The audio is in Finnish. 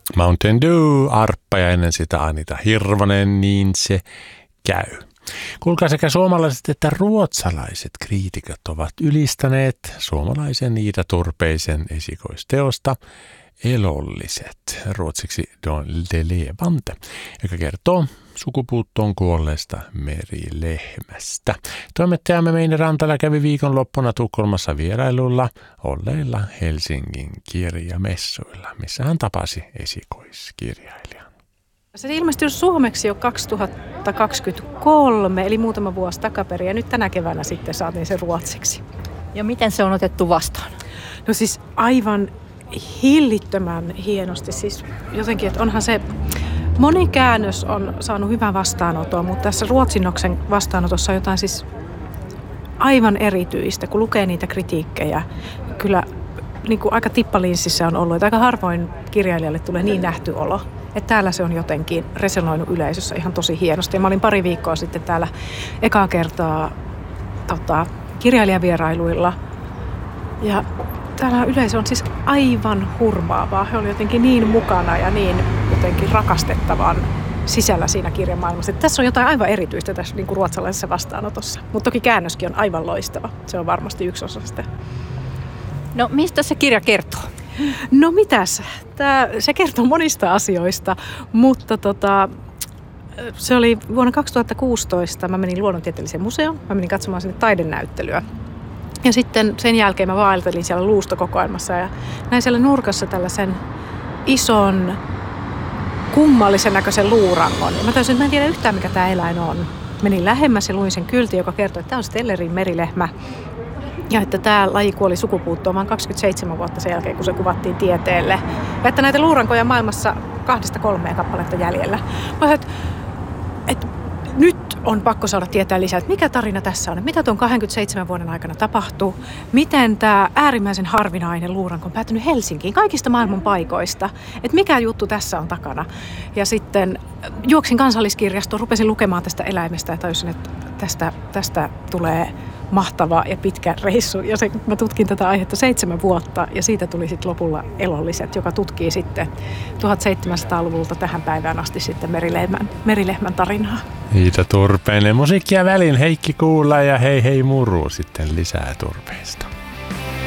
Mountain Dew, arppa ja ennen sitä Anita Hirvonen, niin se käy. Kuulkaa, sekä suomalaiset että ruotsalaiset kriitikot ovat ylistäneet suomalaisen Iida Turpeisen esikoisteosta Elolliset, ruotsiksi Don de Levante, joka kertoo sukupuuttoon kuolleesta merilehmästä. Toimittajamme Meini Rantala kävi viikonloppuna Tukholmassa vierailulla olleilla Helsingin kirjamessuilla, missä hän tapasi esikoiskirjailijan. Se ilmestyi suomeksi jo 2023, eli muutama vuosi takaperin, ja nyt tänä keväänä sitten saatiin se ruotsiksi. Ja miten se on otettu vastaan? No siis aivan hillittömän hienosti. Siis jotenkin, että onhan se moni käännös on saanut hyvän vastaanoton, mutta tässä ruotsinnoksen vastaanotossa on jotain siis aivan erityistä, kun lukee niitä kritiikkejä. Kyllä niin kuin aika tippalinssissä on ollut, että aika harvoin kirjailijalle tulee niin nähty olo. Että täällä se on jotenkin resonoinut yleisössä ihan tosi hienosti. Ja mä olin pari viikkoa sitten täällä ekaa kertaa kirjailijavierailuilla. Ja täällä yleisö on siis aivan hurmaavaa. He olivat jotenkin niin mukana ja niin jotenkin rakastettavan sisällä siinä kirjamaailmassa. Että tässä on jotain aivan erityistä tässä niin kuin ruotsalaisessa vastaanotossa. Mutta toki käännöskin on aivan loistava. Se on varmasti yksi osa sitä. No mistä se kirja kertoo? No mitäs? Se kertoo monista asioista, mutta se oli vuonna 2016. Mä menin Luonnontieteelliseen museoon. Mä menin katsomaan sinne taidenäyttelyä. Ja sitten sen jälkeen mä vaeltelin siellä luustokokoelmassa ja näin siellä nurkassa tällaisen ison kummallisen näköisen luurangon. Ja mä tajusin, että mä en tiedä yhtään, mikä tämä eläin on. Menin lähemmäs ja luin sen kyltin, joka kertoi, että tämä on Stellerin merilehmä. Ja että tämä laji kuoli sukupuuttoon vain 27 vuotta sen jälkeen, kun se kuvattiin tieteelle. Ja että näitä luurankoja maailmassa 2-3 kappaletta jäljellä. Mä sanoin, että nyt on pakko saada tietää lisää, että mikä tarina tässä on, mitä tuon 27 vuoden aikana tapahtuu, miten tämä äärimmäisen harvinainen luuranko on päätynyt Helsinkiin kaikista maailman paikoista, että mikä juttu tässä on takana. Ja sitten juoksin Kansalliskirjastoon, rupesin lukemaan tästä eläimestä ja tajusin, että tästä tulee mahtava ja pitkä reissu. Ja mä tutkin tätä aihetta 7 vuotta ja siitä tuli sitten lopulla Elolliset, joka tutkii sitten 1700-luvulta tähän päivään asti sitten merilehmän tarinaa. Iida Turpeinen, musiikkia välin, Heikki Kuula ja hei hei muru sitten lisää Turpeesta.